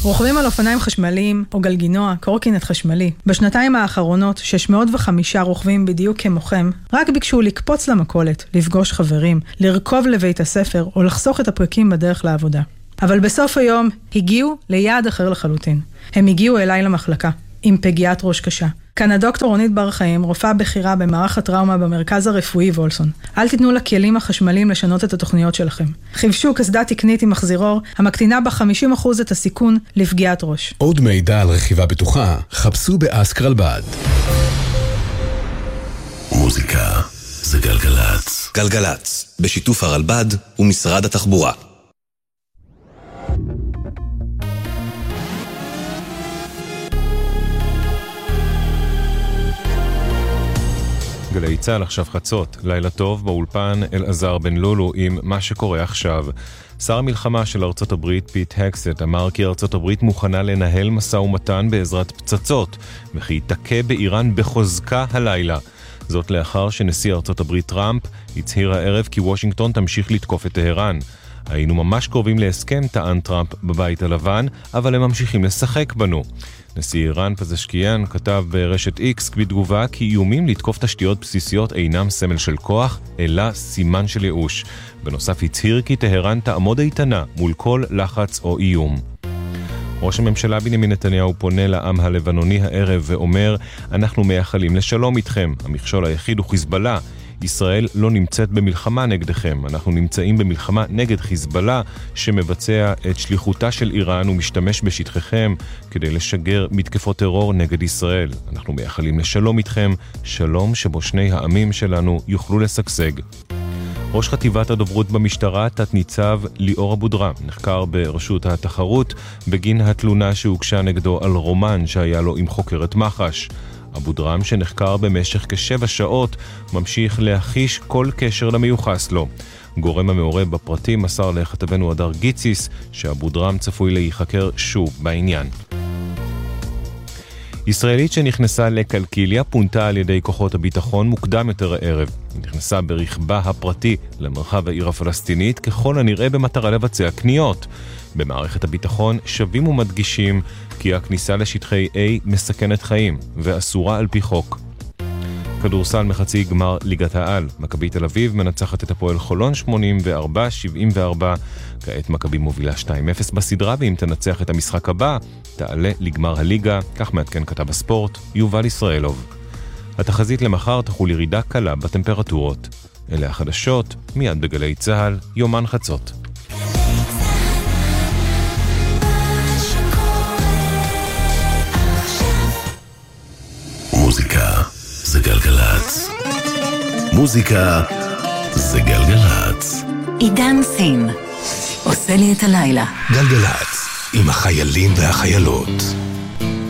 רוכבים על אופניים חשמליים או גלגינוע, קורקינט חשמלי. בשנתיים האחרונות 605 רוכבים בדיוק כמוכם רק ביקשו לקפוץ למכולת, לפגוש חברים, לרכוב לבית הספר או לחסוך את הפרקים בדרך לעבודה. אבל בסוף היום הגיעו ליעד אחר לחלוטין. הם הגיעו אליי למחלקה עם פגיעת ראש קשה. כאן הדוקטור רונית בר חיים, רופאה בכירה במערך הטראומה במרכז הרפואי וולסון. אל תיתנו לכלים החשמליים לשנות את התוכניות שלכם. חיפשו קסדה תקנית עם מחזירור, המקטינה ב-50% את הסיכון לפגיעת ראש. עוד מידע על רכיבה בטוחה, חפשו באסק רלב"ד. מוזיקה זה גלגלץ. גלגלץ, בשיתוף הרלב"ד ומשרד התחבורה. גלי צהל עכשיו חצות, לילה טוב באולפן אלעזר בן לולו עם מה שקורה עכשיו. שר המלחמה של ארצות הברית פיט הקסט אמר כי ארצות הברית מוכנה לנהל משא ומתן בעזרת פצצות וכי תכה באיראן בחוזקה הלילה. זאת לאחר שנשיא ארצות הברית טראמפ הצהיר הערב כי וושינגטון תמשיך לתקוף את טהרן. היינו ממש קרובים להסכם, טען טראמפ בבית הלבן, אבל הם ממשיכים לשחק בנו. נשיא איראן פזשקיאן כתב ברשת איקס בתגובה כי איומים לתקוף תשתיות בסיסיות אינם סמל של כוח, אלא סימן של ייאוש. בנוסף הצהיר כי טהרן תעמוד איתנה מול כל לחץ או איום. ראש הממשלה בנימין נתניהו פונה לעם הלבנוני הערב ואומר, אנחנו מייחלים לשלום איתכם, המכשול היחיד הוא חיזבאללה. ישראל לא נמצאת במלחמה נגדכם, אנחנו נמצאים במלחמה נגד חיזבאללה שמבצע את שליחותה של איראן ומשתמש בשטחכם כדי לשגר מתקפות טרור נגד ישראל. אנחנו מייחלים לשלום איתכם, שלום שבו שני העמים שלנו יוכלו לשגשג. ראש חטיבת הדוברות במשטרה, תת ניצב ליאור אבודרם, נחקר ברשות התחרות בגין התלונה שהוגשה נגדו על רומן שהיה לו עם חוקרת מח"ש. אבודרם שנחקר במשך כ7 שעות ממשיך להחיש כל קשר למיוחס לו. גורם המעורב בפרטים מסר לכתבנו הדר גיציס שאבודרם צפוי להיחקר שוב בעניין. ישראלית שנכנסה לקלקיליה פונתה על ידי כוחות הביטחון מוקדם יותר הערב. היא נכנסה ברכבה הפרטי למרחב העיר הפלסטינית ככל הנראה במטרה לבצע קניות. במערכת הביטחון שבים ומדגישים כי הכניסה לשטחי A מסכנת חיים ואסורה על פי חוק. כדורסל מחצי גמר ליגת העל. מכבי תל אביב מנצחת את הפועל חולון 84-74. כעת מכבי מובילה 2-0 בסדרה, ואם תנצח את המשחק הבא תעלה לגמר הליגה, כך מעדכן כתב הספורט יובל ישראלוב. התחזית למחר תחול ירידה קלה בטמפרטורות. אלה החדשות, מיד בגלי צהל, יומן חצות. מוזיקה זה גלגלץ. מוזיקה זה גלגלץ. עידן סין עושה לי את הלילה. גלגלץ עם החיילים והחיילות.